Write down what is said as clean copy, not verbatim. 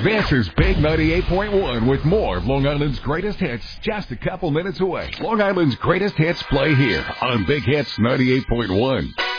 This is Big 98.1 with more of Long Island's greatest hits just a couple minutes away. Long Island's greatest hits play here on Big Hits 98.1.